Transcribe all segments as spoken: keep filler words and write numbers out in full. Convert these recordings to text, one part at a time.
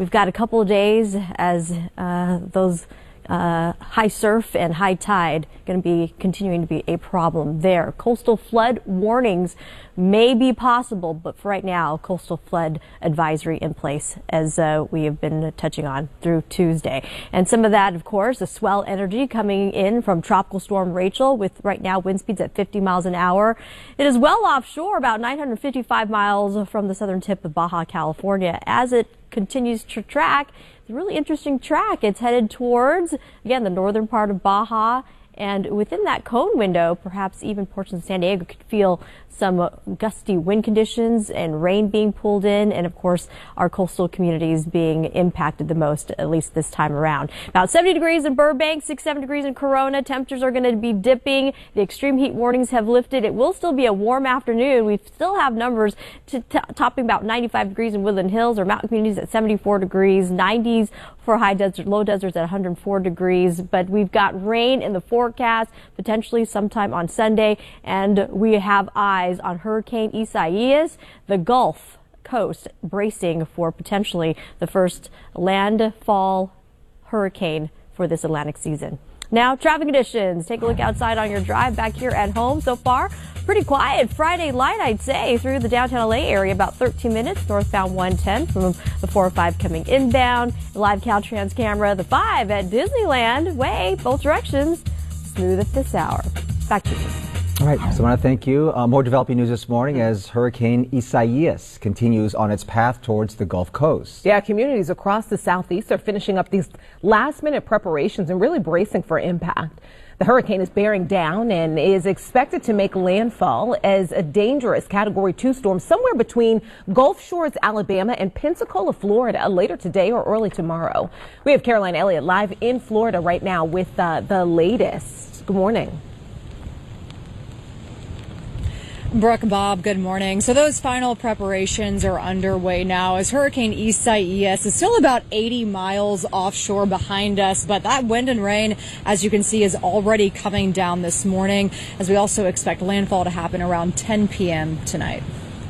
we've got a couple of days as uh, those Uh, high surf and high tide going to be continuing to be a problem there. Coastal flood warnings may be possible, but for right now, coastal flood advisory in place, as uh, we have been touching on through Tuesday. And some of that, of course, the swell energy coming in from Tropical Storm Rachel, with right now wind speeds at fifty miles an hour. It is well offshore, about nine hundred fifty-five miles from the southern tip of Baja California. As it continues to track, it's a really interesting track. It's headed towards, again, the northern part of Baja, and within that cone window, perhaps even portions of San Diego could feel some gusty wind conditions and rain being pulled in, and of course our coastal communities being impacted the most, at least this time around. About seventy degrees in Burbank, six, seven degrees in Corona. Temperatures are going to be dipping. The extreme heat warnings have lifted. It will still be a warm afternoon. We still have numbers to t topping about ninety-five degrees in Woodland Hills or mountain communities at seventy-four degrees, nineties for high desert, low deserts at one hundred four degrees. But we've got rain in the forecast, potentially sometime on Sunday, and we have eyes on Hurricane Isaias, the Gulf Coast bracing for potentially the first landfall hurricane for this Atlantic season. Now, traffic conditions. Take a look outside on your drive back here at home. So far, pretty quiet Friday light, I'd say, through the downtown L A area. About thirteen minutes northbound one ten from the four oh five coming inbound. The live Caltrans camera, the five at Disneyland. Way, both directions. Smooth at this hour. Back to you. All right, so I want to thank you. Uh, more developing news this morning as Hurricane Isaias continues on its path towards the Gulf Coast. Yeah, communities across the southeast are finishing up these last-minute preparations and really bracing for impact. The hurricane is bearing down and is expected to make landfall as a dangerous Category two storm somewhere between Gulf Shores, Alabama, and Pensacola, Florida, later today or early tomorrow. We have Caroline Elliott live in Florida right now with uh, the latest. Good morning. Brooke, Bob, good morning. So those final preparations are underway now as Hurricane Isaias is still about eighty miles offshore behind us, but that wind and rain, as you can see, is already coming down this morning, as we also expect landfall to happen around ten p m tonight.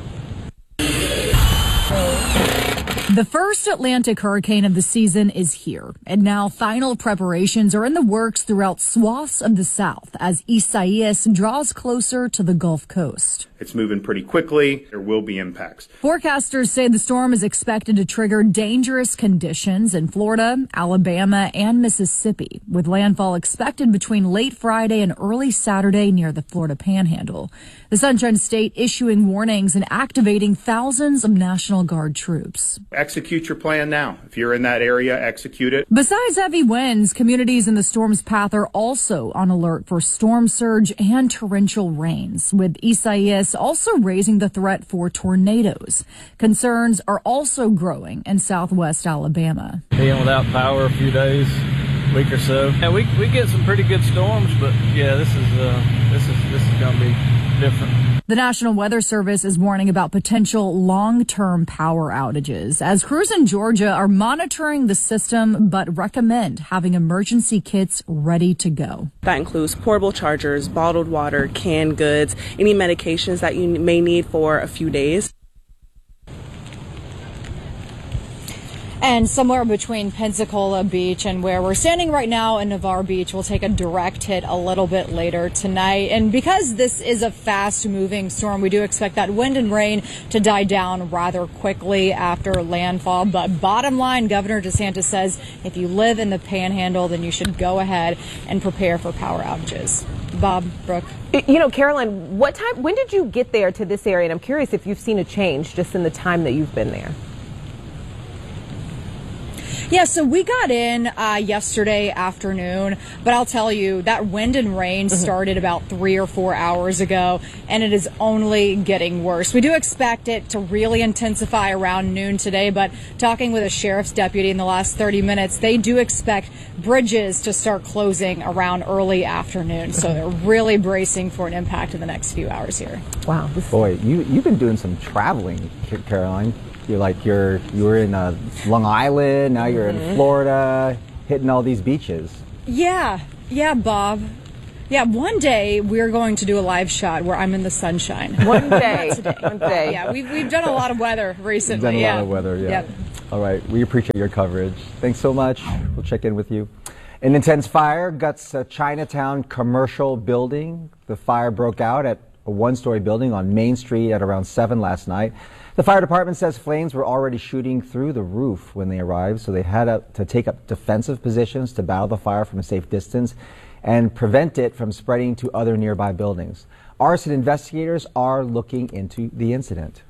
The first Atlantic hurricane of the season is here, and now final preparations are in the works throughout swaths of the South as Isaias draws closer to the Gulf Coast. It's moving pretty quickly. There will be impacts. Forecasters say the storm is expected to trigger dangerous conditions in Florida, Alabama, and Mississippi, with landfall expected between late Friday and early Saturday near the Florida Panhandle. The Sunshine State issuing warnings and activating thousands of National Guard troops. Execute your plan now. If you're in that area, execute it. Besides heavy winds, communities in the storm's path are also on alert for storm surge and torrential rains, with Isaias also raising the threat for tornadoes. Concerns are also growing in southwest Alabama. Being without power a few days, week or so. Yeah, we we get some pretty good storms, but yeah, this is uh, this is this is gonna be different. The National Weather Service is warning about potential long-term power outages as crews in Georgia are monitoring the system but recommend having emergency kits ready to go. That includes portable chargers, bottled water, canned goods, any medications that you may need for a few days. And somewhere between Pensacola Beach and where we're standing right now in Navarre Beach will take a direct hit a little bit later tonight. And because this is a fast-moving storm, we do expect that wind and rain to die down rather quickly after landfall. But bottom line, Governor DeSantis says if you live in the Panhandle, then you should go ahead and prepare for power outages. Bob, Brooke. You know, Caroline, what time, when did you get there to this area? And I'm curious if you've seen a change just in the time that you've been there. Yeah, so we got in uh, yesterday afternoon, but I'll tell you that wind and rain started about three or four hours ago, and it is only getting worse. We do expect it to really intensify around noon today, but talking with a sheriff's deputy in the last thirty minutes, they do expect bridges to start closing around early afternoon. So they're really bracing for an impact in the next few hours here. Wow. Boy, you, you've been doing some traveling, Caroline. You're like you're you were in uh, Long Island, now you're in Florida, hitting all these beaches. Yeah, yeah, Bob. Yeah, one day we're going to do a live shot where I'm in the sunshine. One day, one day. Yeah, we've we've done a lot of weather recently. Done a yeah. lot of weather, yeah. Yep. All right, we appreciate your coverage. Thanks so much. We'll check in with you. An intense fire guts a Chinatown commercial building. The fire broke out at a one-story building on Main Street at around seven last night. The fire department says flames were already shooting through the roof when they arrived, so they had to take up defensive positions to battle the fire from a safe distance and prevent it from spreading to other nearby buildings. Arson investigators are looking into the incident.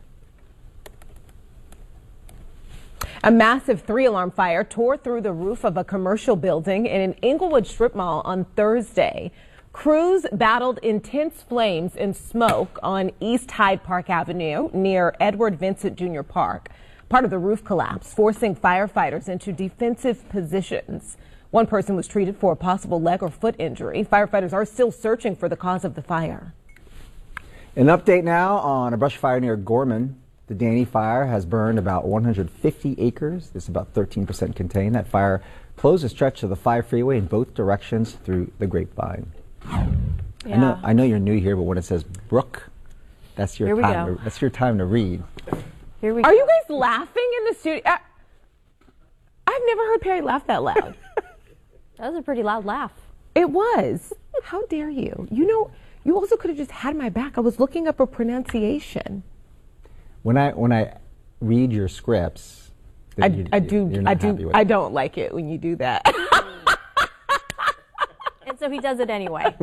A massive three-alarm fire tore through the roof of a commercial building in an Inglewood strip mall on Thursday. Crews battled intense flames and smoke on East Hyde Park Avenue near Edward Vincent Junior Park. Part of the roof collapsed, forcing firefighters into defensive positions. One person was treated for a possible leg or foot injury. Firefighters are still searching for the cause of the fire. An update now on a brush fire near Gorman. The Danny fire has burned about one hundred fifty acres. It's about thirteen percent contained. That fire closed a stretch of the five freeway in both directions through the Grapevine. Yeah. I know, I know you're new here, but when it says Brooke, that's your Here we time. go. To, that's your time to read. Here we Are go. you guys laughing in the studio? I, I've never heard Perry laugh that loud. That was a pretty loud laugh. It was. How dare you? You know, you also could have just had my back. I was looking up a pronunciation. When I when I read your scripts, I, you, I do. you're I not happy do. with I it. don't like it when you do that. And so he does it anyway.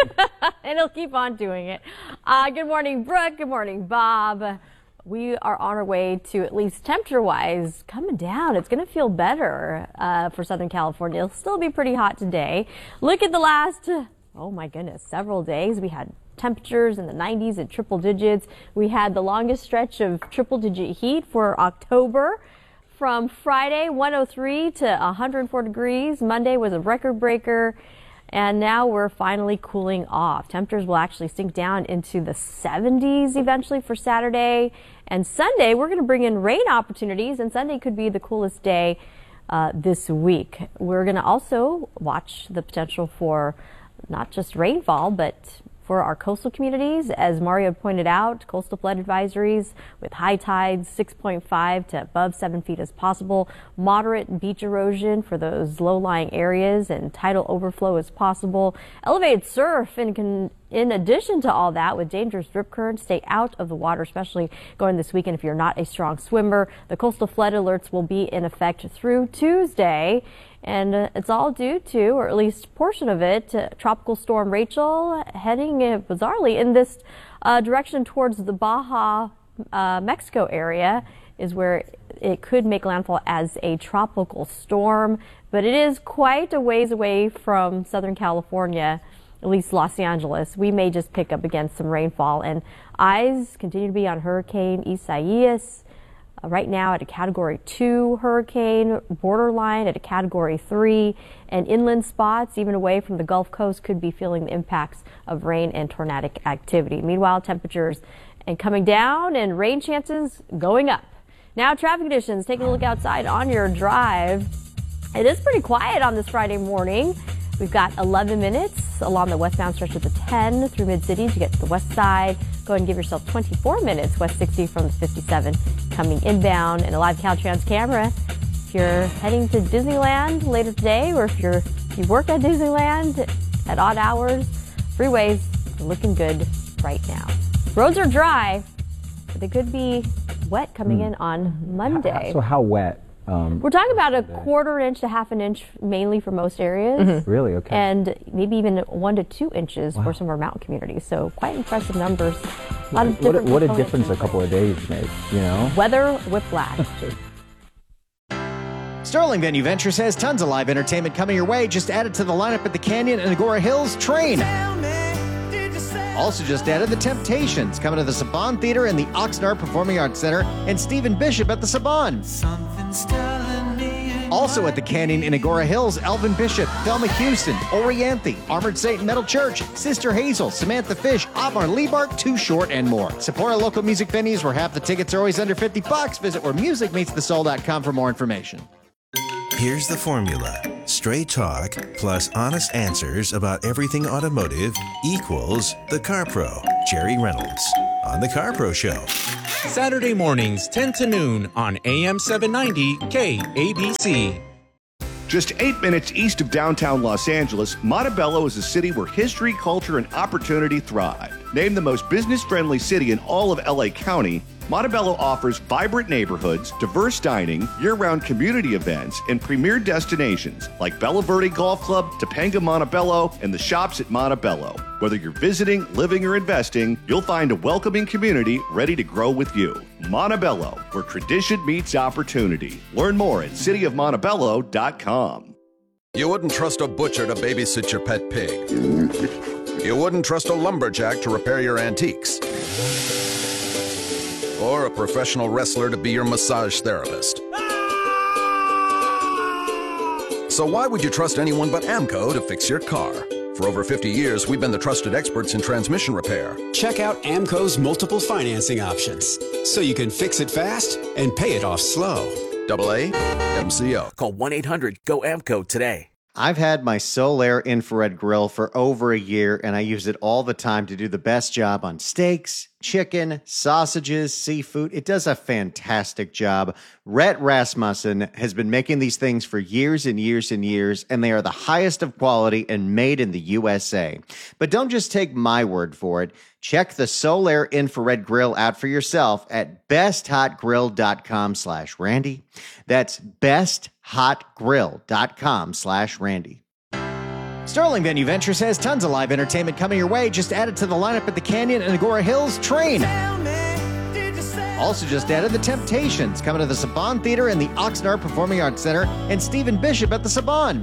And he'll keep on doing it. Uh, good morning, Brooke. Good morning, Bob. We are on our way to, at least temperature-wise, coming down. It's going to feel better uh, for Southern California. It'll still be pretty hot today. Look at the last, oh my goodness, several days. We had temperatures in the nineties and triple digits. We had the longest stretch of triple-digit heat for October. From Friday, one oh three to one hundred four degrees. Monday was a record breaker. And now we're finally cooling off. Temperatures will actually sink down into the seventies eventually for Saturday. And Sunday, we're going to bring in rain opportunities, and Sunday could be the coolest day uh, this week. We're going to also watch the potential for not just rainfall, but for our coastal communities. As Mario pointed out, coastal flood advisories with high tides six point five to above seven feet as possible. Moderate beach erosion for those low-lying areas and tidal overflow is possible. Elevated surf in, con in addition to all that, with dangerous rip currents. Stay out of the water, especially going this weekend if you're not a strong swimmer. The coastal flood alerts will be in effect through Tuesday. And uh, it's all due to, or at least a portion of it, to Tropical Storm Rachel heading uh, bizarrely in this uh, direction towards the Baja, uh, Mexico area is where it could make landfall as a tropical storm. But it is quite a ways away from Southern California, at least Los Angeles. We may just pick up against some rainfall, and eyes continue to be on Hurricane Isaias. Uh, right now at a category two hurricane, borderline at a category three, and inland spots even away from the Gulf Coast could be feeling the impacts of rain and tornadic activity. Meanwhile, temperatures and coming down and rain chances going up. Now traffic conditions, taking a look outside on your drive. It is pretty quiet on this Friday morning. We've got eleven minutes along the westbound stretch of the ten through Mid-City to get to the west side. Go ahead and give yourself twenty-four minutes west sixty from the fifty-seven coming inbound. And a live Caltrans camera if you're heading to Disneyland later today, or if you're if you work at Disneyland at odd hours. Freeways are looking good right now. Roads are dry, but they could be wet coming in on Monday. So how wet? Um, We're talking about a quarter inch to half an inch mainly for most areas. Mm-hmm. Really? Okay. And maybe even one to two inches Wow. for some of our mountain communities. So quite impressive numbers. A lot of what, different what a components difference a in couple of days made, you know? Weather whiplash. Sterling Venue Ventures has tons of live entertainment coming your way. Just added to the lineup at the Canyon and Agora Hills Train. Also just added the Temptations coming to the Saban Theater and the Oxnard Performing Arts Center, and Stephen Bishop at the Saban. Also at the Canyon in Agora Hills, Elvin Bishop, Thelma Houston, Orianthe, Armored Saint Metal Church, Sister Hazel, Samantha Fish, Otmar Liebart, Too Short, and more. Support our local music venues where half the tickets are always under fifty bucks. Visit where music meets the soul dot com for more information. Here's the formula. Straight talk plus honest answers about everything automotive equals The Car Pro. Jerry Reynolds on The Car Pro Show. Saturday mornings, ten to noon on A M seven ninety K A B C. Just eight minutes east of downtown Los Angeles, Montebello is a city where history, culture, and opportunity thrive. Named the most business-friendly city in all of L A County, Montebello offers vibrant neighborhoods, diverse dining, year-round community events, and premier destinations like Bella Verde Golf Club, Topanga Montebello, and the shops at Montebello. Whether you're visiting, living, or investing, you'll find a welcoming community ready to grow with you. Montebello, where tradition meets opportunity. Learn more at city of montebello dot com. You wouldn't trust a butcher to babysit your pet pig. You wouldn't trust a lumberjack to repair your antiques. Or a professional wrestler to be your massage therapist. So why would you trust anyone but AMCO to fix your car? For over fifty years, we've been the trusted experts in transmission repair. Check out AMCO's multiple financing options, so you can fix it fast and pay it off slow. Double A M C O. Call one eight hundred G O A M C O today. I've had my Solaire infrared grill for over a year, and I use it all the time to do the best job on steaks, chicken, sausages, seafood. It does a fantastic job. Rhett Rasmussen has been making these things for years and years and years, and they are the highest of quality and made in the U S A. But don't just take my word for it. Check the Solaire infrared grill out for yourself at besthotgrill.com slash Randy. That's besthotgrill.com slash Randy. Sterling Venue Ventures has tons of live entertainment coming your way. Just added to the lineup at the Canyon and Agora Hills Train. Also just added the Temptations coming to the Saban Theater and the Oxnard Performing Arts Center, and Stephen Bishop at the Saban.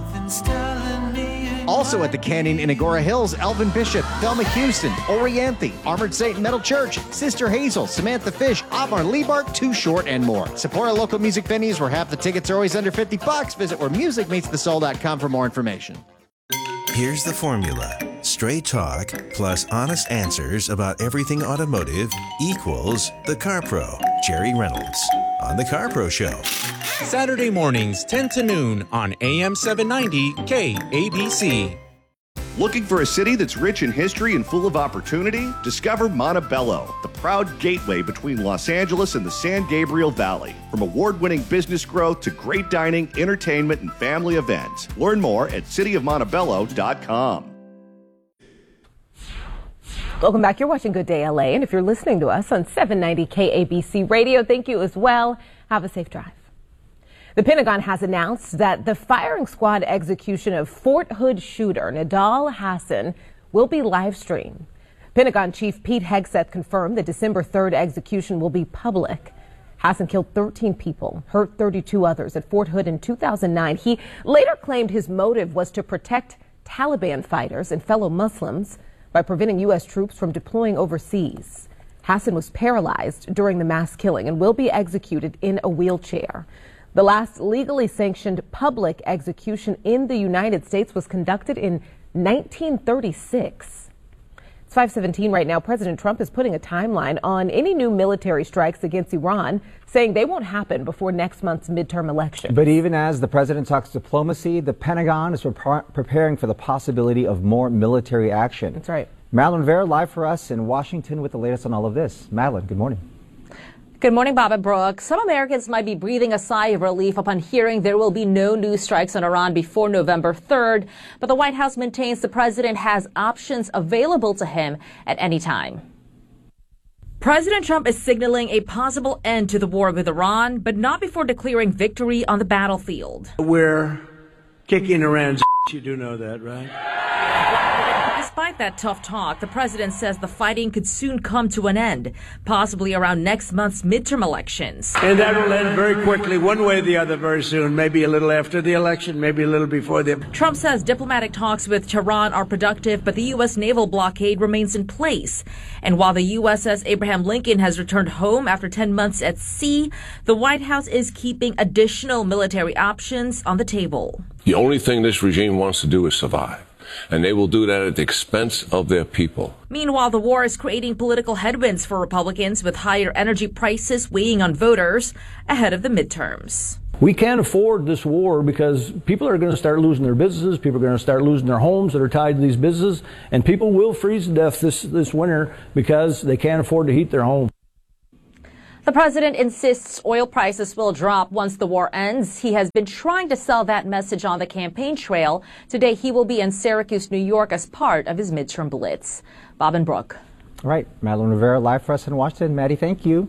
Also at the Canyon in Agora Hills, Elvin Bishop, Thelma Houston, Orianthi, Armored Saint Metal Church, Sister Hazel, Samantha Fish, Otmar Liebark, Too Short, and more. Support our local music venues where half the tickets are always under fifty bucks. Visit where music meets the soul dot com for more information. Here's the formula. Straight talk plus honest answers about everything automotive equals the Car Pro, Jerry Reynolds, on the Car Pro Show. Saturday mornings, ten to noon on A M seven ninety K A B C. Looking for a city that's rich in history and full of opportunity? Discover Montebello, the proud gateway between Los Angeles and the San Gabriel Valley. From award-winning business growth to great dining, entertainment, and family events. Learn more at city of montebello dot com. Welcome back. You're watching Good Day L A, and if you're listening to us on seven ninety K A B C Radio, thank you as well. Have a safe drive. The Pentagon has announced that the firing squad execution of Fort Hood shooter Nidal Hasan will be live streamed. Pentagon Chief Pete Hegseth confirmed the December third execution will be public. Hasan killed thirteen people, hurt thirty-two others at Fort Hood in two thousand nine. He later claimed his motive was to protect Taliban fighters and fellow Muslims by preventing U S troops from deploying overseas. Hasan was paralyzed during the mass killing and will be executed in a wheelchair. The last legally sanctioned public execution in the United States was conducted in nineteen thirty-six. It's five seventeen right now. President Trump is putting a timeline on any new military strikes against Iran, saying they won't happen before next month's midterm election. But even as the president talks diplomacy, the Pentagon is pre- preparing for the possibility of more military action. That's right. Madeline Rivera live for us in Washington with the latest on all of this. Madeline, good morning. Good morning, Bob and Brooke. Some Americans might be breathing a sigh of relief upon hearing there will be no new strikes on Iran before November third. But the White House maintains the president has options available to him at any time. President Trump is signaling a possible end to the war with Iran, but not before declaring victory on the battlefield. We're kicking Iran's ass. You do know that, right? Despite that tough talk, the president says the fighting could soon come to an end, possibly around next month's midterm elections. And that will end very quickly, one way or the other, very soon, maybe a little after the election, maybe a little before the... Trump says diplomatic talks with Tehran are productive, but the U S naval blockade remains in place. And while the U S S Abraham Lincoln has returned home after ten months at sea, the White House is keeping additional military options on the table. The only thing this regime wants to do is survive. And they will do that at the expense of their people. Meanwhile, the war is creating political headwinds for Republicans, with higher energy prices weighing on voters ahead of the midterms. We can't afford this war because people are going to start losing their businesses. People are going to start losing their homes that are tied to these businesses. And people will freeze to death this, this winter because they can't afford to heat their home. The president insists oil prices will drop once the war ends. He has been trying to sell that message on the campaign trail. Today, he will be in Syracuse, New York as part of his midterm blitz. Bob and Brooke. All right, Madeline Rivera live for us in Washington. Maddie, thank you.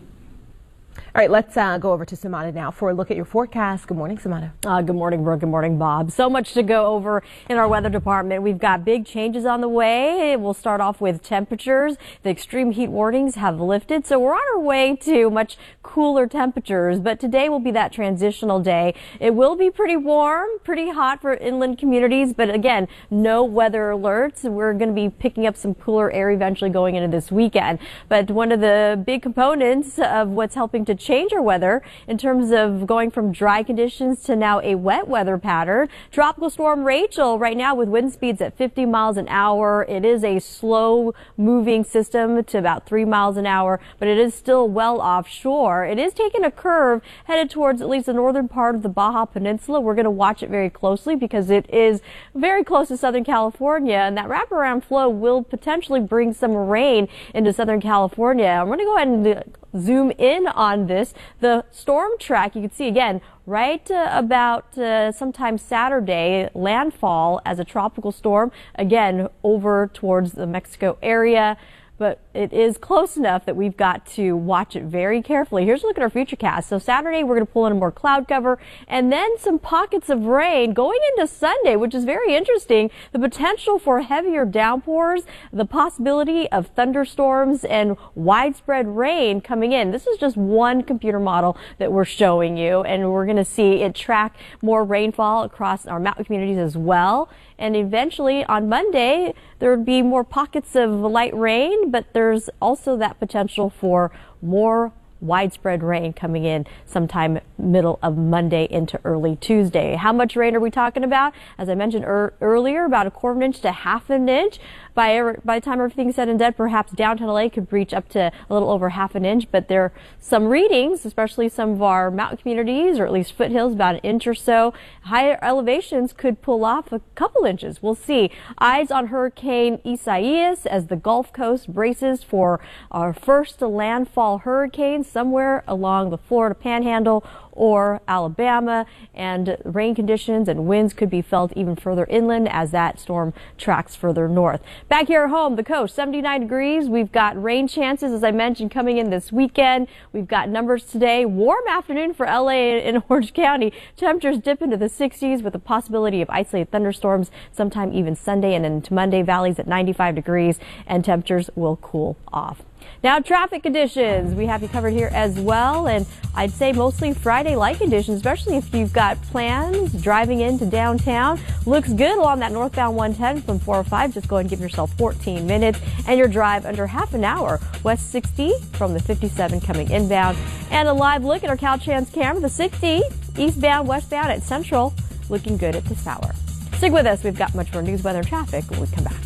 All right, let's uh, go over to Samana now for a look at your forecast. Good morning, Samana. Uh, good morning, Brooke. Good morning, Bob. So much to go over in our weather department. We've got big changes on the way. We'll start off with temperatures. The extreme heat warnings have lifted, so we're on our way to much cooler temperatures. But today will be that transitional day. It will be pretty warm, pretty hot for inland communities, but again, no weather alerts. We're going to be picking up some cooler air eventually going into this weekend. But one of the big components of what's helping to change our weather in terms of going from dry conditions to now a wet weather pattern. Tropical storm Rachel right now with wind speeds at fifty miles an hour. It is a slow moving system to about three miles an hour, but it is still well offshore. It is taking a curve headed towards at least the northern part of the Baja Peninsula. We're going to watch it very closely because it is very close to Southern California, and that wraparound flow will potentially bring some rain into Southern California. I'm going to go ahead and zoom in on this. The storm track, you can see again, right uh, about uh, sometime Saturday, landfall as a tropical storm, again, over towards the Mexico area. But it is close enough that we've got to watch it very carefully. Here's a look at our futurecast. So Saturday, we're going to pull in more cloud cover and then some pockets of rain going into Sunday, which is very interesting. The potential for heavier downpours, the possibility of thunderstorms and widespread rain coming in. This is just one computer model that we're showing you, and we're going to see it track more rainfall across our mountain communities as well. And eventually on Monday, there would be more pockets of light rain, but there's also that potential for more widespread rain coming in sometime middle of Monday into early Tuesday. How much rain are we talking about? As I mentioned er earlier, about a quarter of an inch to half an inch. By, by the time everything's said and done, perhaps downtown L A could reach up to a little over half an inch, but there are some readings, especially some of our mountain communities, or at least foothills, about an inch or so. Higher elevations could pull off a couple inches. We'll see. Eyes on Hurricane Isaias as the Gulf Coast braces for our first landfall hurricane somewhere along the Florida Panhandle or Alabama, and rain conditions and winds could be felt even further inland as that storm tracks further north. Back here at home, the coast, seventy-nine degrees. We've got rain chances, as I mentioned, coming in this weekend. We've got numbers today. Warm afternoon for L A and Orange County. Temperatures dip into the sixties with the possibility of isolated thunderstorms sometime even Sunday and into Monday. Valleys at ninety-five degrees, and temperatures will cool off. Now, traffic conditions. We have you covered here as well, and I'd say mostly Friday-like conditions, especially if you've got plans driving into downtown. Looks good along that northbound one ten from four oh five. Just go and give yourself fourteen minutes, and your drive under half an hour. West sixty from the fifty-seven coming inbound. And a live look at our Caltrans camera, the sixty eastbound, westbound at Central, looking good at this hour. Stick with us. We've got much more news, weather, and traffic when we come back.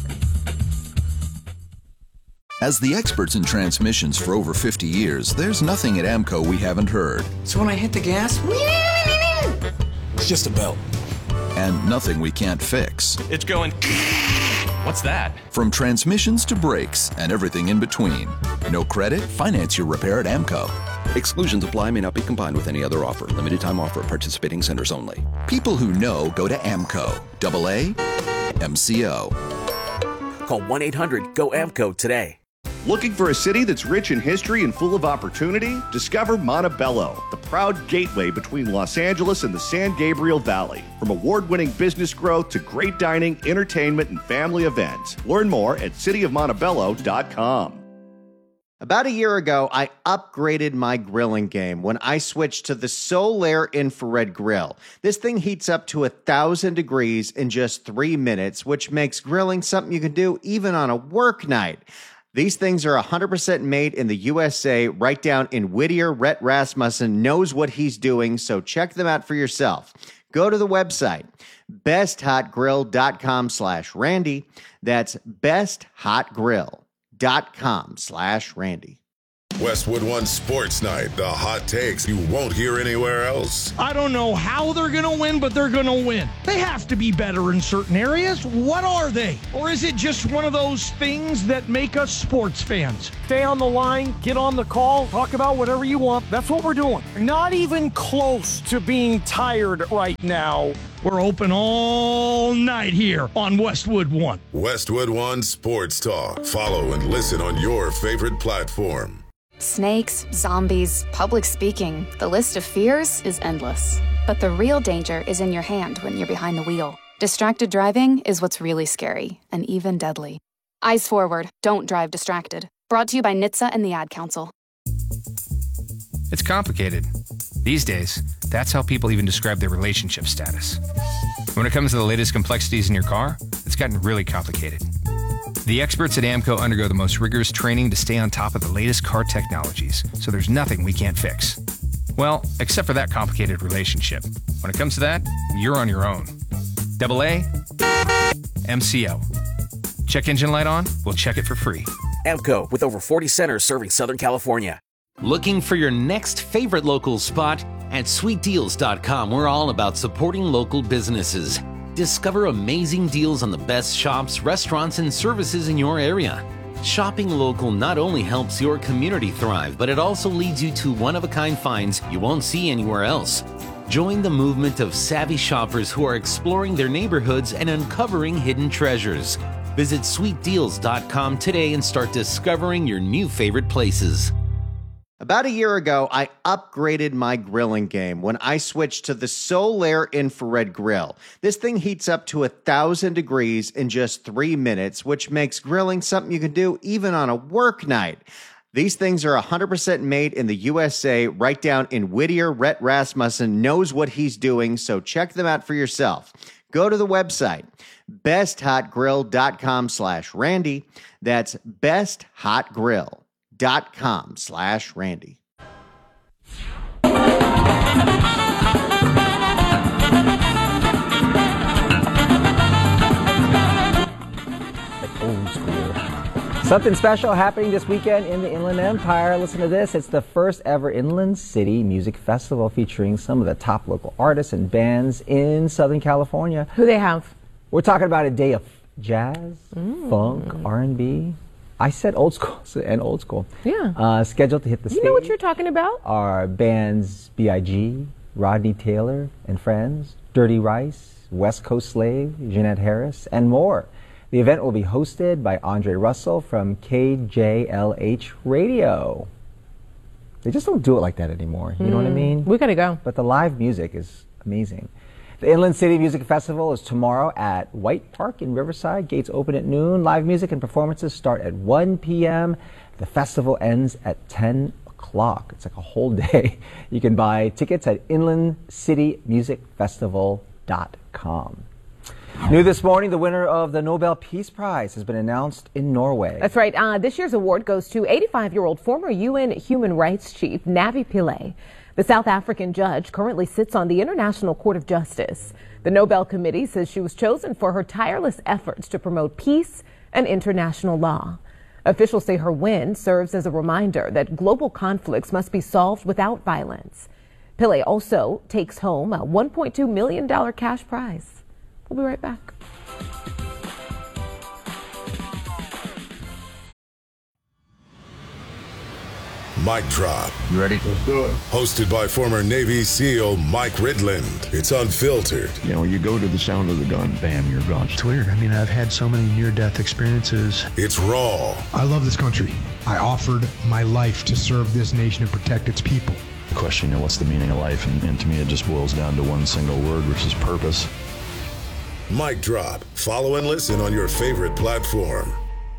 As the experts in transmissions for over fifty years, there's nothing at AMCO we haven't heard. So when I hit the gas, it's just a belt. And nothing we can't fix. It's going, what's that? From transmissions to brakes and everything in between. No credit? Finance your repair at AMCO. Exclusions apply, may not be combined with any other offer. Limited time offer, participating centers only. People who know go to AMCO. Double A M C O. Call one eight hundred go AMCO today. Looking for a city that's rich in history and full of opportunity? Discover Montebello, the proud gateway between Los Angeles and the San Gabriel Valley. From award-winning business growth to great dining, entertainment, and family events. Learn more at city of montebello dot com. About a year ago, I upgraded my grilling game when I switched to the Solaire Infrared Grill. This thing heats up to one thousand degrees in just three minutes, which makes grilling something you can do even on a work night. These things are one hundred percent made in the U S A, right down in Whittier. Rhett Rasmussen knows what he's doing, so check them out for yourself. Go to the website, besthotgrill.com slash Randy. That's besthotgrill.com slash Randy. Westwood One Sports Night, the hot takes you won't hear anywhere else. I don't know how they're going to win, but they're going to win. They have to be better in certain areas. What are they? Or is it just one of those things that make us sports fans? Stay on the line, get on the call, talk about whatever you want. That's what we're doing. Not even close to being tired right now. We're open all night here on Westwood One. Westwood One Sports Talk. Follow and listen on your favorite platform. Snakes, zombies, public speaking. The list of fears is endless. But the real danger is in your hand when you're behind the wheel. Distracted driving is what's really scary and even deadly. Eyes forward. Don't drive distracted. Brought to you by N H T S A and the Ad Council. It's complicated. These days, that's how people even describe their relationship status. When it comes to the latest complexities in your car, it's gotten really complicated. The experts at AAMCO undergo the most rigorous training to stay on top of the latest car technologies, so there's nothing we can't fix. Well, except for that complicated relationship. When it comes to that, you're on your own. Double A, M C O. Check engine light on? We'll check it for free. AAMCO, with over forty centers serving Southern California. Looking for your next favorite local spot? At sweet deals dot com, we're all about supporting local businesses. Discover amazing deals on the best shops, restaurants, and services in your area. Shopping local not only helps your community thrive, but it also leads you to one-of-a-kind finds you won't see anywhere else. Join the movement of savvy shoppers who are exploring their neighborhoods and uncovering hidden treasures. Visit sweet deals dot com today and start discovering your new favorite places. About a year ago, I upgraded my grilling game when I switched to the Solaire infrared grill. This thing heats up to a thousand degrees in just three minutes, which makes grilling something you can do even on a work night. These things are one hundred percent made in the U S A, right down in Whittier. Rhett Rasmussen knows what he's doing, so check them out for yourself. Go to the website, best hot grill dot com slash Randy. That's best hot grill dot com slash Randy. Old school. Something special happening this weekend in the Inland Empire. Listen to this. It's the first ever Inland City Music Festival featuring some of the top local artists and bands in Southern California. Who they have? We're talking about a day of jazz, mm. funk, R and B. I said old school and old school. Yeah. Uh, scheduled to hit the you stage. You know what you're talking about? Are bands B I G, Rodney Taylor and Friends, Dirty Rice, West Coast Slave, Jeanette Harris, and more. The event will be hosted by Andre Russell from K J L H Radio. They just don't do it like that anymore. You mm. know what I mean? We gotta go. But the live music is amazing. The Inland City Music Festival is tomorrow at White Park in Riverside. Gates open at noon. Live music and performances start at one p m The festival ends at ten o'clock. It's like a whole day. You can buy tickets at inland city music festival dot com. New this morning, the winner of the Nobel Peace Prize has been announced in Norway. That's right. Uh, this year's award goes to eighty-five-year-old former U N Human Rights Chief Navi Pillay. The South African judge currently sits on the International Court of Justice. The Nobel Committee says she was chosen for her tireless efforts to promote peace and international law. Officials say her win serves as a reminder that global conflicts must be solved without violence. Pillay also takes home a one point two million dollars cash prize. We'll be right back. Mic Drop. You ready? Let's do it. Hosted by former Navy SEAL Mike Ridland. It's unfiltered. You know, you go to the sound of the gun, bam, you're gone. It's weird. I mean, I've had so many near-death experiences. It's raw. I love this country. I offered my life to serve this nation and protect its people. The question, you know, what's the meaning of life? And, and to me, it just boils down to one single word, which is purpose. Mic Drop. Follow and listen on your favorite platform.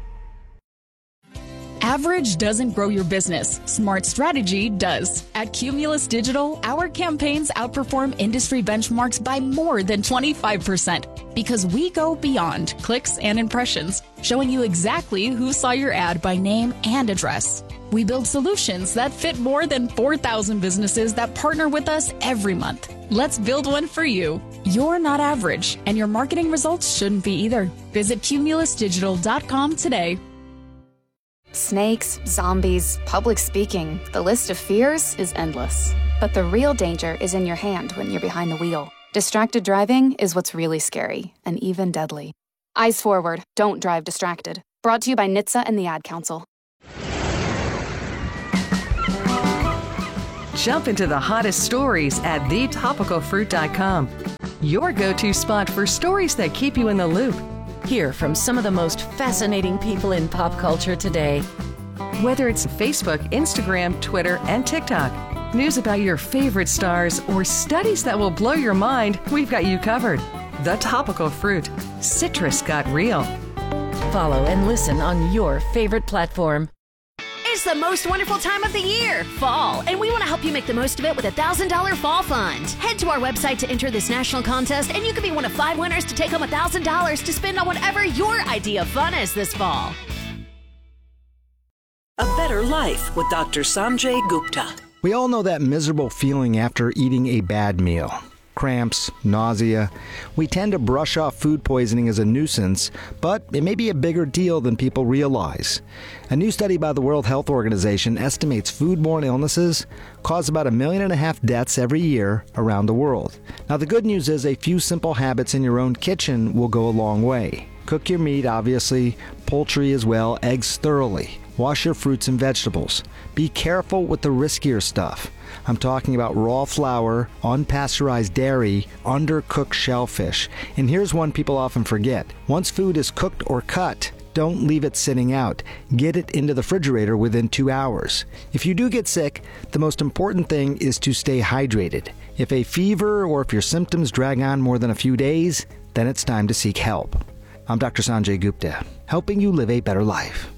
Average doesn't grow your business. Smart strategy does. At Cumulus Digital, our campaigns outperform industry benchmarks by more than twenty-five percent because we go beyond clicks and impressions, showing you exactly who saw your ad by name and address. We build solutions that fit more than four thousand businesses that partner with us every month. Let's build one for you. You're not average, and your marketing results shouldn't be either. Visit cumulus digital dot com today. Snakes, zombies, public speaking, the list of fears is endless. But the real danger is in your hand when you're behind the wheel. Distracted driving is what's really scary and even deadly. Eyes forward, don't drive distracted. Brought to you by N H T S A and the Ad Council. Jump into the hottest stories at the topical fruit dot com. Your go-to spot for stories that keep you in the loop. Hear from some of the most fascinating people in pop culture today. Whether it's Facebook, Instagram, Twitter, and TikTok, news about your favorite stars, or studies that will blow your mind, we've got you covered. The Topical Fruit. Citrus got real. Follow and listen on your favorite platform. It's the most wonderful time of the year, fall, and we want to help you make the most of it with a one thousand dollars Fall Fund. Head to our website to enter this national contest, and you could be one of five winners to take home one thousand dollars to spend on whatever your idea of fun is this fall. A Better Life with Doctor Sanjay Gupta. We all know that miserable feeling after eating a bad meal. Cramps, nausea. We tend to brush off food poisoning as a nuisance, but it may be a bigger deal than people realize. A new study by the World Health Organization estimates foodborne illnesses cause about a million and a half deaths every year around the world. Now, the good news is a few simple habits in your own kitchen will go a long way. Cook your meat, obviously, poultry as well, eggs thoroughly. Wash your fruits and vegetables. Be careful with the riskier stuff. I'm talking about raw flour, unpasteurized dairy, undercooked shellfish. And here's one people often forget. Once food is cooked or cut, don't leave it sitting out. Get it into the refrigerator within two hours. If you do get sick, the most important thing is to stay hydrated. If a fever or if your symptoms drag on more than a few days, then it's time to seek help. I'm Doctor Sanjay Gupta, helping you live a better life.